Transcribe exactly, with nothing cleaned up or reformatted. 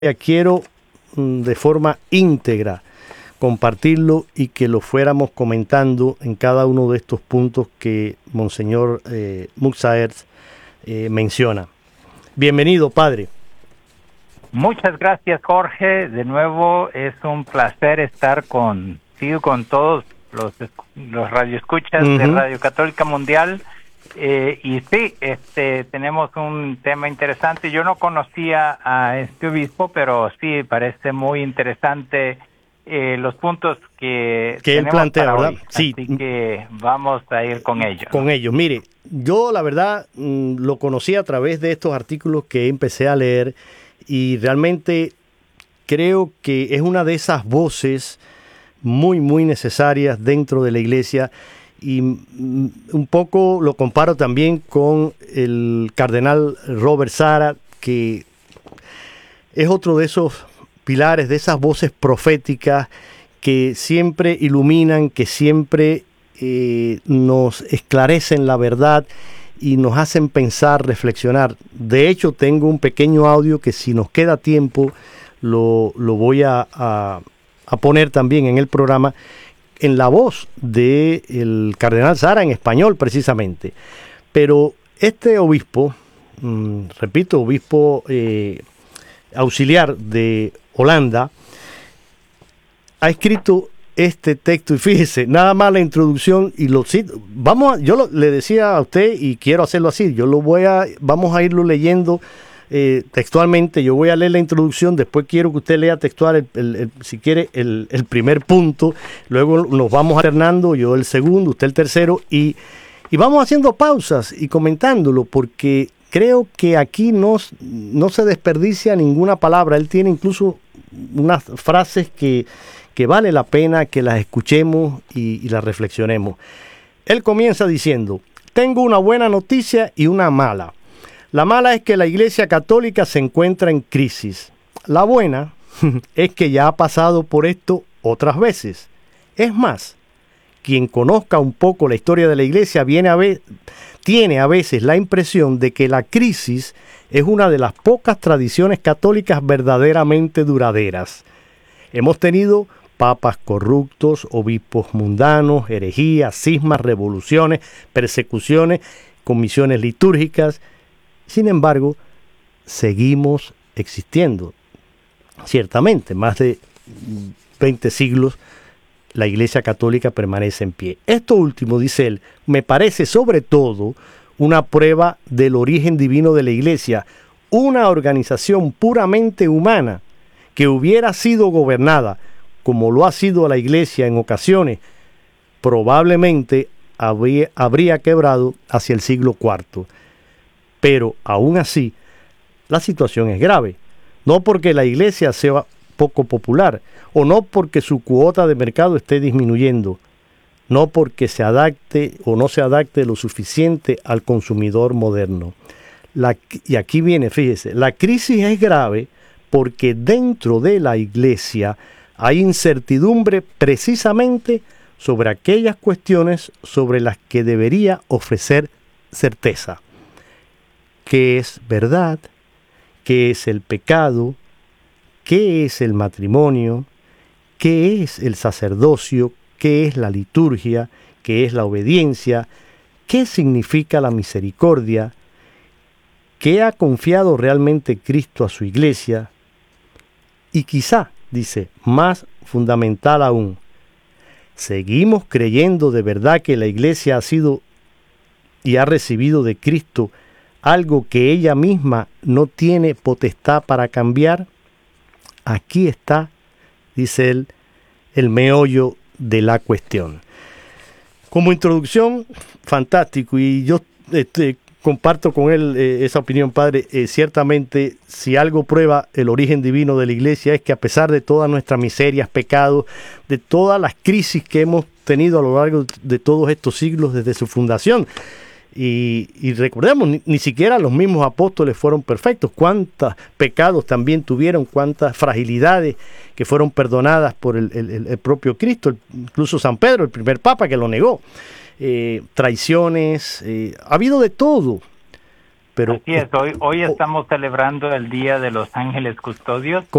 quiero de forma íntegra compartirlo y que lo fuéramos comentando en cada uno de estos puntos que Monseñor eh, Muxaerts eh, menciona. Bienvenido, padre. Muchas gracias, Jorge. De nuevo es un placer estar contigo, con todos los, los radioescuchas uh-huh. de Radio Católica Mundial. Eh, y sí, este, tenemos un tema interesante. Yo no conocía a este obispo, pero sí, parece muy interesante eh, los puntos que, que él plantea, ¿verdad? Hoy. Sí. Así que vamos a ir con ellos. Con ¿no? ellos. Mire, yo la verdad mmm, lo conocí a través de estos artículos que empecé a leer y realmente creo que es una de esas voces muy, muy necesarias dentro de la Iglesia. Y un poco lo comparo también con el cardenal Robert Sarah, que es otro de esos pilares, de esas voces proféticas que siempre iluminan, que siempre eh, nos esclarecen la verdad y nos hacen pensar, reflexionar. De hecho, tengo un pequeño audio que si nos queda tiempo lo, lo voy a, a, a poner también en el programa, en la voz del cardenal Sarah en español precisamente. Pero este obispo, mmm, repito, obispo eh, auxiliar de Holanda, ha escrito este texto y fíjese, nada más la introducción y lo cito. Vamos, a, yo lo, le decía a usted y quiero hacerlo así, yo lo voy a, vamos a irlo leyendo Eh, textualmente. Yo voy a leer la introducción, después quiero que usted lea textual, el, el, el, si quiere, el, el primer punto, luego nos vamos alternando, yo el segundo, usted el tercero, y, y vamos haciendo pausas y comentándolo, porque creo que aquí no, no se desperdicia ninguna palabra. Él tiene incluso unas frases que, que vale la pena que las escuchemos y, y las reflexionemos. Él comienza diciendo: tengo una buena noticia y una mala. La mala es que la Iglesia Católica se encuentra en crisis. La buena es que ya ha pasado por esto otras veces. Es más, quien conozca un poco la historia de la Iglesia viene a ver, tiene a veces la impresión de que la crisis es una de las pocas tradiciones católicas verdaderamente duraderas. Hemos tenido papas corruptos, obispos mundanos, herejías, cismas, revoluciones, persecuciones, comisiones litúrgicas. Sin embargo, seguimos existiendo. Ciertamente, más de veinte siglos, la Iglesia Católica permanece en pie. Esto último, dice él, me parece sobre todo una prueba del origen divino de la Iglesia, una organización puramente humana que hubiera sido gobernada, como lo ha sido la Iglesia en ocasiones, probablemente habría, habría quebrado hacia el siglo cuarto. Pero aún así, la situación es grave. No porque la Iglesia sea poco popular, o no porque su cuota de mercado esté disminuyendo, no porque se adapte o no se adapte lo suficiente al consumidor moderno. La, y aquí viene, fíjese, la crisis es grave porque dentro de la Iglesia hay incertidumbre precisamente sobre aquellas cuestiones sobre las que debería ofrecer certeza. ¿Qué es verdad? ¿Qué es el pecado? ¿Qué es el matrimonio? ¿Qué es el sacerdocio? ¿Qué es la liturgia? ¿Qué es la obediencia? ¿Qué significa la misericordia? ¿Qué ha confiado realmente Cristo a su Iglesia? Y quizá, dice, más fundamental aún, ¿seguimos creyendo de verdad que la Iglesia ha sido y ha recibido de Cristo algo que ella misma no tiene potestad para cambiar? Aquí está, dice él, el meollo de la cuestión. Como introducción, fantástico, y yo este, comparto con él eh, esa opinión, padre. Eh, ciertamente, si algo prueba el origen divino de la Iglesia es que a pesar de todas nuestras miserias, pecados, de todas las crisis que hemos tenido a lo largo de todos estos siglos desde su fundación, Y, y recordemos, ni, ni siquiera los mismos apóstoles fueron perfectos. Cuántos pecados también tuvieron, cuántas fragilidades que fueron perdonadas por el, el, el propio Cristo, incluso San Pedro, el primer papa que lo negó. Eh, traiciones, eh, ha habido de todo. Pero, Así es, hoy, hoy estamos celebrando el Día de los Ángeles Custodios.